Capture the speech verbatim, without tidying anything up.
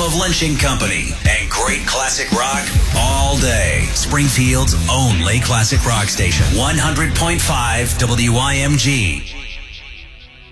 of Lynching Company and great classic rock all day. Springfield's only classic rock station. one hundred point five W I M G.